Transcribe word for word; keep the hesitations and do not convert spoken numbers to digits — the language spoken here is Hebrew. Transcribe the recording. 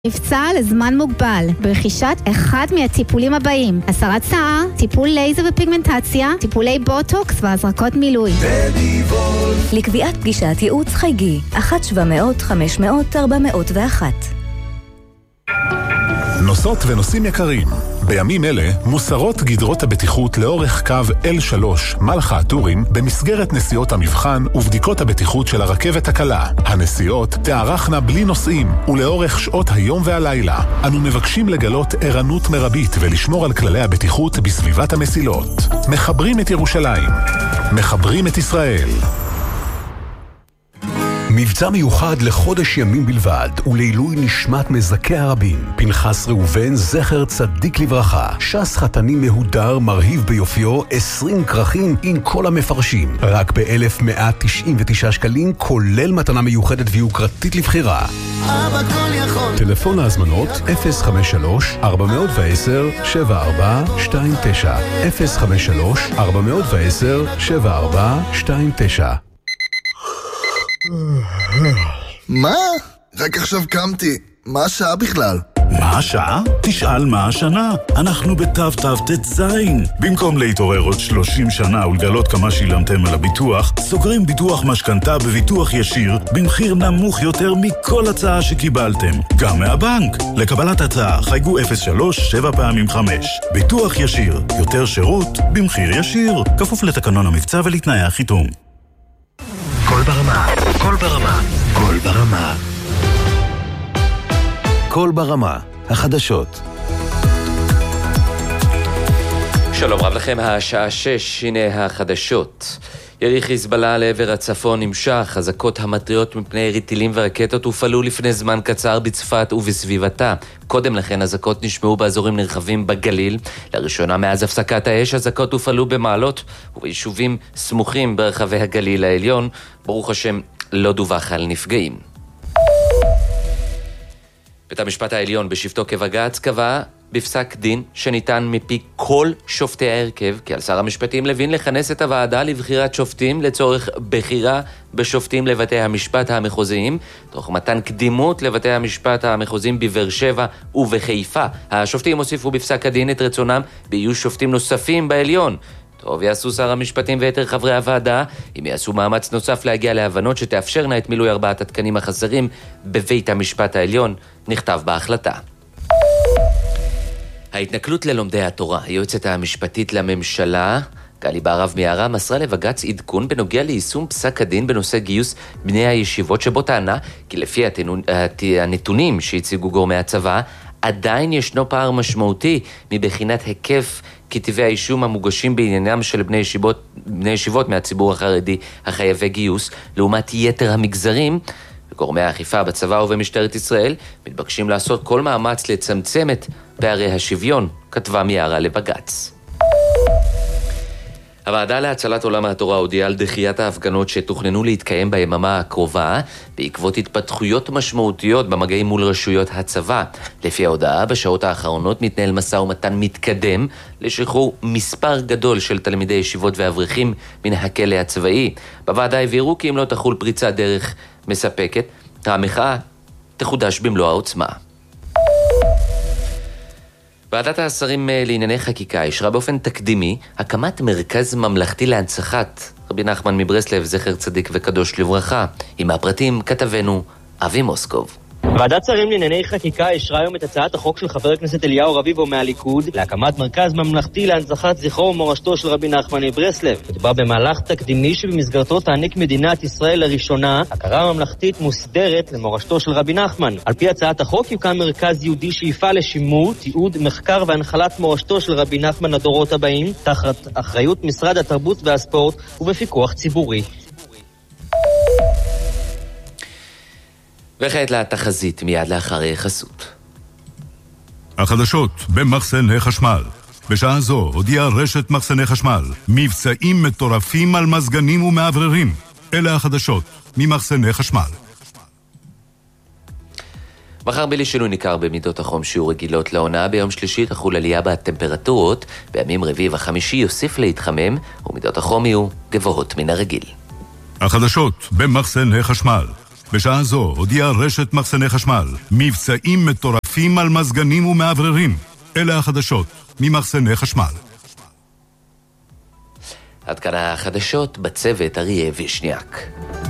מבצע לזמן מוגבל, ברכישת אחד מהטיפולים הבאים: הסרת שיער, טיפול לייזר ופיגמנטציה, טיפולי בוטוקס והזרקות מילוי. לקביעת פגישת ייעוץ חייגי אחת שבע מאות חמש מאות ארבע מאות ואחת. נוסעות ונוסעים יקרים, בימים אלה מוסרות גדרות הבטיחות לאורך קו אל שלוש מלחה הטורים במסגרת נסיעות המבחן ובדיקות הבטיחות של הרכבת הקלה. הנסיעות תארכנה בלי נוסעים ולאורך שעות היום והלילה. אנו מבקשים לגלות ערנות מרבית ולשמור על כללי הבטיחות בסביבת המסילות. מחברים את ירושלים, מחברים את ישראל. מבצע מיוחד לחודש ימים בלבד ולעילוי נשמת מזכי הרבים. פנחס ראובן זכר צדיק לברכה, שס חתני מהודר מרהיב ביופיו, עשרים כרכים עם כל המפרשים, רק ב-אלף מאה תשעים ותשעה שקלים, כולל מתנה מיוחדת ויוקרתית לבחירה. אבא כל יכול. טלפון להזמנות אפס חמש שלוש ארבע עשר שבע ארבע שתיים תשע אפס חמש שלוש ארבע עשר שבע ארבע שתיים תשע. מה? רק עכשיו קמתי. מה השעה בכלל? מה השעה? תשאל מה השנה. אנחנו בתו תו תזין. במקום להתעורר עוד שלושים שנה ולגלות כמה שילמתם על הביטוח, סוגרים ביטוח משכנתה בביטוח ישיר במחיר נמוך יותר מכל הצעה שקיבלתם, גם מהבנק. לקבלת הצעה חייגו אפס שלוש שבע פעמים חמש. ביטוח ישיר, יותר שירות במחיר ישיר, כפוף לתקנון המבצע ולתנאי החיתום. קול ברמה, קול ברמה, קול ברמה. קול ברמה, החדשות. שלום רב לכם, השעה שש, הנה החדשות. ירי חיזבאללה לעבר הצפון נמשך, אזעקות המטריות מפני ירי טילים ורקטות הופעלו לפני זמן קצר בצפת ובסביבתה. קודם לכן אזעקות נשמעו באזורים נרחבים בגליל. לראשונה מאז הפסקת האש אזעקות הופעלו במעלות וביישובים סמוכים ברחבי הגליל העליון. ברוך השם לא דווח על נפגעים. בית המשפט העליון בשבתו כבג"ץ קבע בפסק דין שניתן מפי כל שופטי ההרכב כי על שר המשפטים לוין לכנס את הוועדה לבחירת שופטים לצורך בחירה בשופטים לבתי המשפט המחוזיים, תוך מתן קדימות לבתי המשפט המחוזיים בבאר שבע ובחיפה. השופטים הוסיפו בפסק הדין את רצונם באיוש שופטים נוספים בעליון. טוב יעשו שר המשפטים ויתר חברי הוועדה אם יעשו מאמץ נוסף להגיע להבנות שתאפשרנה את מילוי ארבעת התקנים החסרים בבית המשפט העליון, נכתב בהחלטה. ההתנכלות ללומדי התורה, היועצת המשפטית לממשלה גלי בהרב מיארה מסרה לבג"ץ עדכון בנוגע ליישום פסק הדין בנושא גיוס בני הישיבות, שבו טענה כי לפי הנתונים שהציגו גורמי הצבא עדיין ישנו פער משמעותי מבחינת היקף כתבי האישום המוגשים בעניינם של בני ישיבות, בני ישיבות מהציבור החרדי החייבי גיוס לעומת יתר המגזרים. גורמי האכיפה בצבא ובמשטרת ישראל מתבקשים לעשות כל מאמץ לצמצם את פערי השוויון, כתבה מיארה לבג"ץ. הוועדה להצלת עולם התורה הודיעה על דחיית ההפגנות שתוכננו להתקיים ביממה הקרובה בעקבות התפתחויות משמעותיות במגעים מול רשויות הצבא. לפי ההודעה, בשעות האחרונות מתנהל משא ומתן מתקדם לשחרור מספר גדול של תלמידי ישיבות ואברכים מן הכלא הצבאי. בוועדה הבהירו כי אם לא תחול פריצת דרך מספקת, המחאה תחודש במלוא העוצמה. ועדת השרים לענייני חקיקה אישרה באופן תקדימי הקמת מרכז ממלכתי להנצחת רבי נחמן מברסלב זכר צדיק וקדוש לברכה. עם הפרטים כתבנו אבי מוסקוב. ועדת שרים לענייני חקיקה אישרה היום את הצעת החוק של חבר הכנסת אליהו רביבו מהליכוד להקמת מרכז ממלכתי להנצחת זכרו ומורשתו של רבי נחמן מברסלב. מדובר במהלך תקדימי שבמסגרתו תעניק מדינת ישראל לראשונה הכרה ממלכתית מוסדרת למורשתו של רבי נחמן. על פי הצעת החוק יוקם מרכז יהודי שיפעל לשימור, תיעוד, מחקר והנחלת מורשתו של רבי נחמן לדורות הבאים, תחת אחריות משרד התרבות והספורט ובפיקוח ציבורי. וכעת לתחזית מיד לאחר חסות. החדשות במחסני חשמל. בשעה זו הודיעה רשת מחסני חשמל מבצעים מטורפים על מזגנים ומעבררים. אלה החדשות ממחסני חשמל. מחר בלי שינוי ניכר במידות החום שיעור רגילות לעונה. ביום שלישי תחול עלייה בטמפרטורות. בימים רביעי וחמישי יוסיף להתחמם ומידות החום יהיו גבוהות מן הרגיל. החדשות במחסני חשמל. בשעה זו הודיעה רשת מחסני חשמל, מבצעים מטורפים על מזגנים ומעבררים. אלה החדשות ממחסני חשמל. עד כאן החדשות בצוות אריה וישניאק.